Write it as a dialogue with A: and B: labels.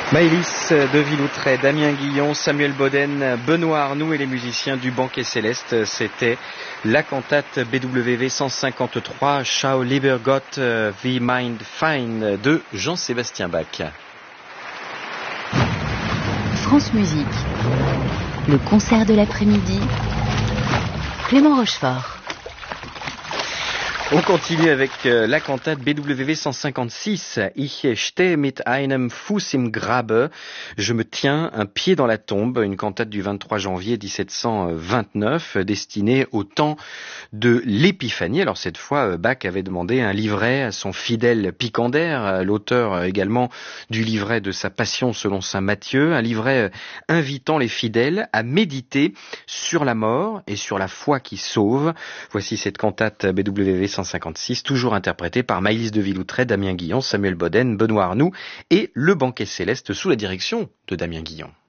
A: Maëlys de Villoutret, Damien Guillon, Samuel Boden, Benoît Arnoux et les musiciens du Banquet Céleste. C'était la cantate BWV 153, Schau lieber Gott, wie mein Feind de Jean-Sébastien Bach.
B: France Musique, le concert de l'après-midi, Clément Rochefort.
A: On continue avec la cantate BWV 156, Ich stehe mit einem Fuß im Grabe, je me tiens un pied dans la tombe, une cantate du 23 janvier 1729, destinée au temps de l'Épiphanie. Alors cette fois, Bach avait demandé un livret à son fidèle Picander, l'auteur également du livret de sa Passion selon saint Matthieu, un livret invitant les fidèles à méditer sur la mort et sur la foi qui sauve. Voici cette cantate BWV 156, toujours interprétée par Maëlys de Villoutret, Damien Guillon, Samuel Boden, Benoît Arnoux et le Banquet Céleste sous la direction de Damien Guillon.